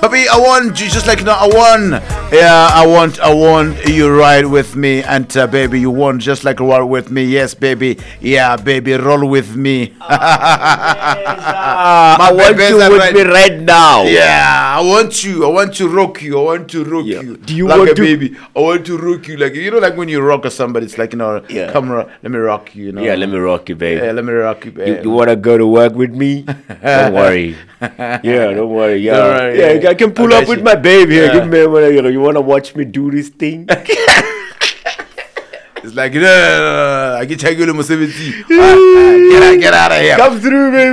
Baby, I want you just like I want you ride with me, and baby, you want just like roll with me. Yes, baby, yeah, baby, roll with me. I want baby, you with me right now. Yeah, I want you. I want to rock you. I want to rock you. Do you like want a to, baby? I want to rock you. Like like when you rock somebody, it's like Yeah. come let me rock you. Yeah, let me rock you, baby. Yeah, let me rock you, baby. You want to go to work with me? Don't worry. Yeah, don't worry. Yeah, Don't worry, yeah, yeah. I can pull I up got with you. my baby here. Yeah. Give me one. You want to watch me do this thing? It's like I can check you in my 70. Get out of here. Come through, baby.